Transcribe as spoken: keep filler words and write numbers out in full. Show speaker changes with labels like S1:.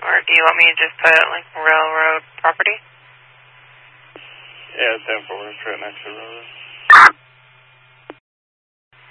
S1: Or do you want me to just put, like, railroad property?
S2: Yeah, ten four, it's right next to the railroad.